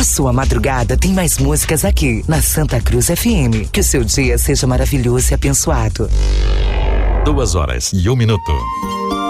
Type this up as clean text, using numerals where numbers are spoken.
sua madrugada tem mais músicas aqui, na Santa Cruz FM. Que o seu dia seja maravilhoso e abençoado. 2 horas e 1 minuto.